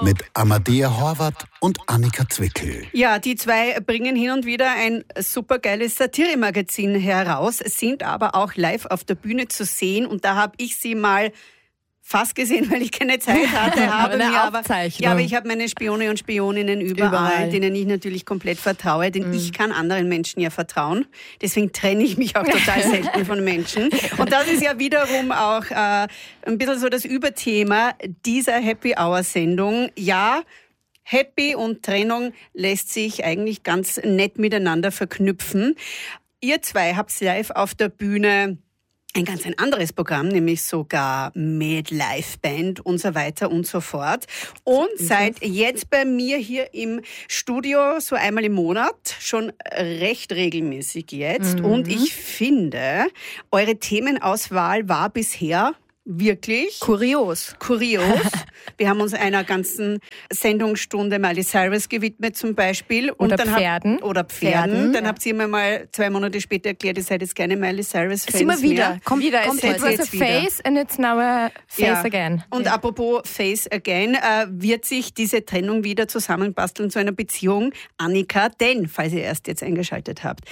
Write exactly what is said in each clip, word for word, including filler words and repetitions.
mit Amadea Horvath und Annika Zwickel. Ja, die zwei bringen hin und wieder ein supergeiles Satire-Magazin heraus, sind aber auch live auf der Bühne zu sehen. Und da habe ich sie mal fast gesehen, weil ich keine Zeit hatte. Habe aber mir aber, ja, aber ich habe meine Spione und Spioninnen überall, überall, denen ich natürlich komplett vertraue, denn mm. ich kann anderen Menschen ja vertrauen. Deswegen trenne ich mich auch total selten von Menschen. Und das ist ja wiederum auch äh, ein bisschen so das Überthema dieser Happy-Hour-Sendung. Ja, Happy und Trennung lässt sich eigentlich ganz nett miteinander verknüpfen. Ihr zwei habt live auf der Bühne ein ganz ein anderes Programm, nämlich sogar mit Liveband und so weiter und so fort. Und seid jetzt bei mir hier im Studio so einmal im Monat, schon recht regelmäßig jetzt. Mhm. Und ich finde, eure Themenauswahl war bisher wirklich kurios. Kurios. Wir haben uns einer ganzen Sendungsstunde Miley Cyrus gewidmet zum Beispiel. Und oder dann Pferden. Hab, oder Pferden. Pferden. Dann ja. habt ihr mir mal zwei Monate später erklärt, ihr seid jetzt keine Miley Cyrus-Fans immer wieder. mehr. Kommt wieder. Kommt it was a face and it's now a face ja. again. Und ja. apropos face again, äh, wird sich diese Trennung wieder zusammenbasteln zu einer Beziehung, Annika, denn, falls ihr erst jetzt eingeschaltet habt,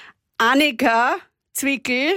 Annika Zwickel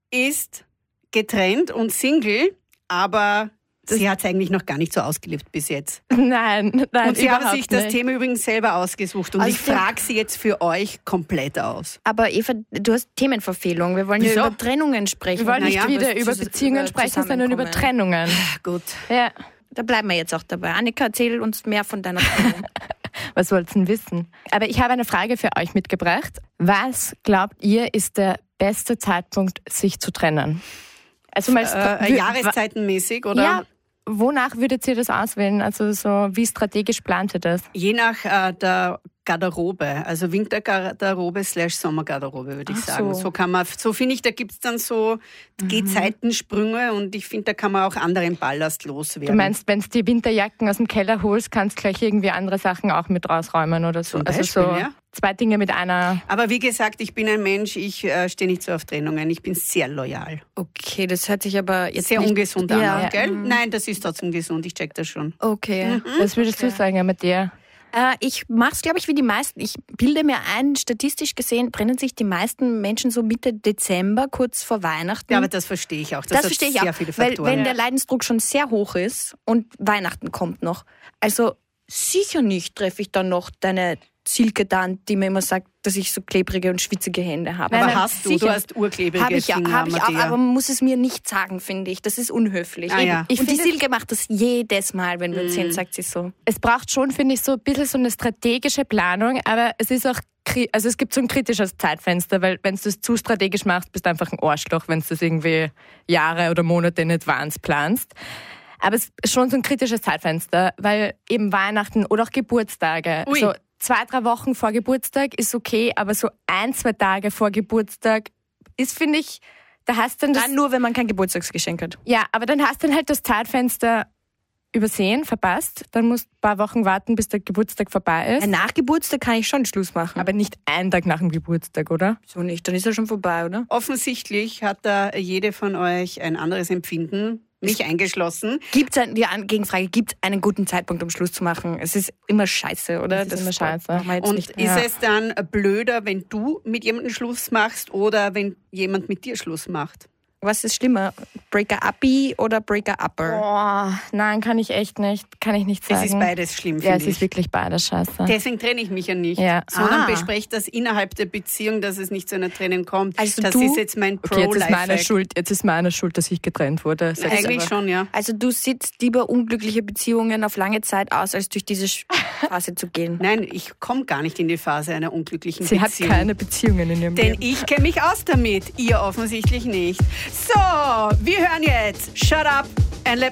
ist getrennt und Single, aber das sie hat es eigentlich noch gar nicht so ausgelebt bis jetzt. Nein, nein, und sie haben sich das nicht. Thema übrigens selber ausgesucht und also ich frage sie jetzt für euch komplett aus. Aber Eva, du hast Themenverfehlung. Wir wollen Wieso? ja über Trennungen sprechen. Wir wollen nicht naja, wieder über Beziehungen über sprechen, sondern über Trennungen. Gut. Ja. Da bleiben wir jetzt auch dabei. Annika, erzähl uns mehr von deiner Trennung. Was wollt ihr denn wissen? Aber ich habe eine Frage für euch mitgebracht. Was glaubt ihr, ist der beste Zeitpunkt, sich zu trennen? Also mal äh, jahreszeitenmäßig, oder? Ja, wonach würdet ihr das auswählen? Also so, wie strategisch plant ihr das? Je nach äh, der Garderobe, also Wintergarderobe slash Sommergarderobe, würde ich Ach sagen. So, so kann man, so finde ich, da gibt es dann so mhm. Gezeitensprünge und ich finde, da kann man auch anderen Ballast loswerden. Du meinst, wenn du die Winterjacken aus dem Keller holst, kannst du gleich irgendwie andere Sachen auch mit rausräumen oder so? Zum Beispiel, also so ja. Zwei Dinge mit einer... Aber wie gesagt, ich bin ein Mensch, ich äh, stehe nicht so auf Trennungen, ich bin sehr loyal. Okay, das hört sich aber jetzt sehr nicht ungesund an, ja. gell? Mhm. Nein, das ist trotzdem gesund, ich check das schon. Okay. Mhm. Was würdest okay. du sagen mit dir? Äh, ich mache es, glaube ich, wie die meisten. Ich bilde mir ein, statistisch gesehen trennen sich die meisten Menschen so Mitte Dezember, kurz vor Weihnachten. Ja, aber das verstehe ich auch. Das, das verstehe ich sehr auch, viele weil Faktoren. wenn ja. der Leidensdruck schon sehr hoch ist und Weihnachten kommt noch. Also sicher nicht treffe ich dann noch deine Silke dann, die mir immer sagt, dass ich so klebrige und schwitzige Hände habe. Aber Nein, hast du, sicher. du hast urklebrige Hab ich ja, Finger, habe ich auch, Amadea. aber man muss es mir nicht sagen, finde ich. Das ist unhöflich. Ah, ja. ich und die finde, Silke macht das jedes Mal, wenn wir uns sehen, sagt sie so. Es braucht schon, finde ich, so ein bisschen so eine strategische Planung, aber es ist auch, also es gibt so ein kritisches Zeitfenster, weil wenn du das zu strategisch machst, bist du einfach ein Arschloch, wenn du das irgendwie Jahre oder Monate in Advance planst. Aber es ist schon so ein kritisches Zeitfenster, weil eben Weihnachten oder auch Geburtstage, Ui. so zwei, drei Wochen vor Geburtstag ist okay, aber so ein, zwei Tage vor Geburtstag ist, finde ich, da hast du dann das... Dann nur, wenn man kein Geburtstagsgeschenk hat. Ja, aber dann hast du dann halt das Zeitfenster übersehen, verpasst. Dann musst du ein paar Wochen warten, bis der Geburtstag vorbei ist. Ja, nach Geburtstag kann ich schon Schluss machen. Aber nicht einen Tag nach dem Geburtstag, oder? So nicht, dann ist er schon vorbei, oder? Offensichtlich hat da jede von euch ein anderes Empfinden. Mich eingeschlossen. Gibt es die Gegenfrage, gibt es einen guten Zeitpunkt, um Schluss zu machen? Es ist immer scheiße, oder? Das ist immer scheiße. Und nicht, ist ja. es dann blöder, wenn du mit jemandem Schluss machst oder wenn jemand mit dir Schluss macht? Was ist schlimmer? Breaker-uppy oder Breaker-upper? Boah, nein, kann ich echt nicht. Kann ich nicht sagen. Es ist beides schlimm, Ja, finde es ist ich. wirklich beides scheiße. Deswegen trenne ich mich ja nicht, Ja. sondern Ah. bespreche das innerhalb der Beziehung, dass es nicht zu einer Trennung kommt. Also das du- ist jetzt mein Okay, jetzt ist meine Pro-Life-Hack. Schuld, jetzt ist meine Schuld, dass ich getrennt wurde. Sag's Eigentlich aber. schon, ja. Also du sitzt lieber unglückliche Beziehungen auf lange Zeit aus, als durch diese Sch- Phase zu gehen. Nein, ich komme gar nicht in die Phase einer unglücklichen Sie hat Beziehung. keine Beziehungen in ihrem Denn Leben. ich kenne mich aus damit, ihr offensichtlich nicht. So, wir hören jetzt Shut Up and Let